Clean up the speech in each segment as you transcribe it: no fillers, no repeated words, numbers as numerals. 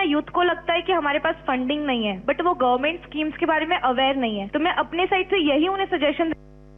Youth को लगता है कि हमारे पास फंडिंग नहीं है, बट वो गवर्नमेंट स्कीम्स के बारे में अवेयर नहीं है, तो मैं अपने साइड से यही उन्हें सजेशन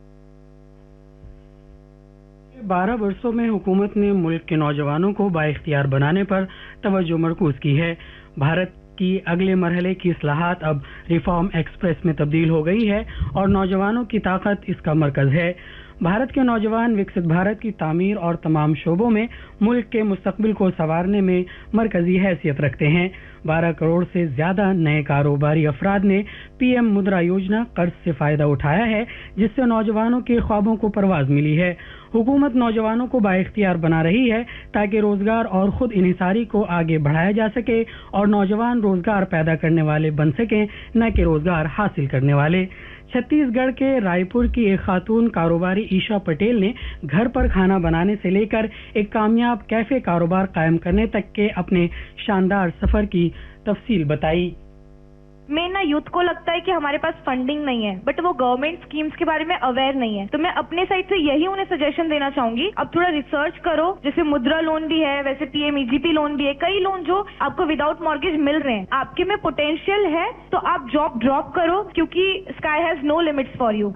12 वर्षों में हुकूमत ने मुल्क के नौजवानों को बाइख्तियार बनाने पर तवज्जो मरकूज की है। भारत की अगले मरहले की इस्लाहात अब रिफॉर्म एक्सप्रेस में तब्दील हो गई है और नौजवानों की ताकत इसका मरकज है। भारत के नौजवान विकसित भारत की तामीर और तमाम शोबों में मुल्क के मुस्तकबिल को संवारने में मरकजी हैसियत रखते हैं। 12 करोड़ से ज्यादा नए कारोबारी अफराद ने पीएम मुद्रा योजना कर्ज से फायदा उठाया है, जिससे नौजवानों के ख्वाबों को परवाज मिली है। हुकूमत नौजवानों को बाइख्तियार बना रही है ताकि रोजगार और खुद इन्हिसारी को आगे बढ़ाया जा सके और नौजवान रोजगार पैदा करने वाले बन सकें, न कि रोजगार हासिल करने वाले। छत्तीसगढ़ के रायपुर की एक खातून कारोबारी ईशा पटेल ने घर पर खाना बनाने से लेकर एक कामयाब कैफे कारोबार कायम करने तक के अपने शानदार सफर की तफसील बताई। मेन ना यूथ को लगता है कि हमारे पास फंडिंग नहीं है, बट वो गवर्नमेंट स्कीम्स के बारे में अवेयर नहीं है, तो मैं अपने साइड से यही उन्हें सजेशन देना चाहूंगी। अब थोड़ा रिसर्च करो, जैसे मुद्रा लोन भी है, वैसे पीएमईजीपी लोन भी है, कई लोन जो आपको विदाउट मॉर्गेज मिल रहे हैं। आपके में पोटेंशियल है तो आप जॉब ड्रॉप करो, क्योंकि sky has no limits for you.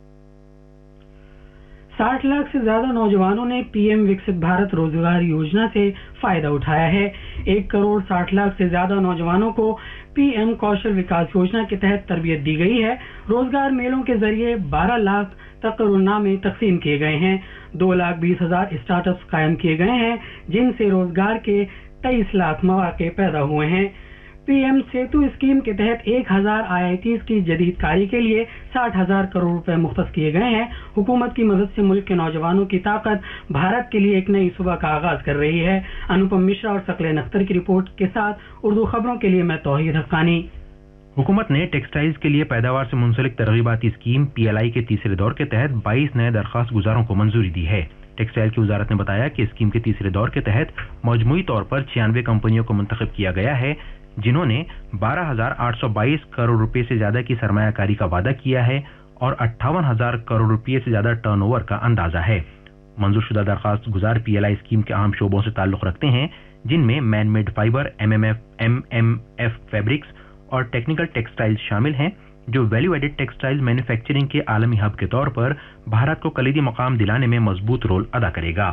60 lakh से ज्यादा नौजवानों ने पीएम विकसित भारत रोजगार योजना से फायदा उठाया है। 1 करोड़ 60 लाख से ज्यादा नौजवानों को पीएम कौशल विकास योजना के तहत तरबियत दी गई है। रोजगार मेलों के जरिए 12 लाख तकर्रुनामे तकसीम किए गए हैं। 2,20,000 स्टार्टअप्स कायम किए गए हैं, जिनसे रोजगार के 23 लाख मौके पैदा हुए हैं। पीएम सेतु स्कीम के तहत 1,000 IITs की जदीदकारी के लिए 60,000 करोड़ रुपए मुख्तस किए गए हैं। हुकूमत की मदद से मुल्क के नौजवानों की ताकत भारत के लिए एक नई सुबह का आगाज कर रही है। अनुपम मिश्रा और सकलेन अख्तर की रिपोर्ट के साथ उर्दू खबरों के लिए मैं तौहीद हक्कानी। हुकूमत ने टेक्सटाइल्स के लिए पैदावार से मुंसलिक तरगीबाती स्कीम PLI के तीसरे दौर के तहत 22 नए दरख्वास्त गुजारों को मंजूरी दी है। टेक्सटाइल की वजारत ने बताया कि स्कीम के तीसरे दौर के तहत मजमूई तौर पर 96 कंपनियों को मुंतखब किया गया है, जिन्होंने 12,822 करोड़ रुपए से ज्यादा की सरमायाकारी का वादा किया है और 58,000 करोड़ रुपए से ज्यादा टर्नओवर का अंदाजा है। मंजूर शुदा दरखास्त गुजार PLI स्कीम के अहम शोबों से ताल्लुक रखते हैं, जिनमें man made fibre, MMF fabrics और टेक्निकल टेक्सटाइल्स शामिल हैं, जो वैल्यू एडेड टेक्सटाइल मैन्युफैक्चरिंग के आलमी हब के तौर पर भारत को कलीदी मकाम दिलाने में मजबूत रोल अदा करेगा।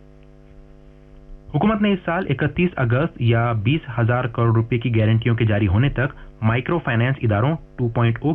हुकूमत ने इस साल 31 अगस्त या 20,000 करोड़ रुपए की गारंटियों के जारी होने तक माइक्रो फाइनेंस इदारों 2.0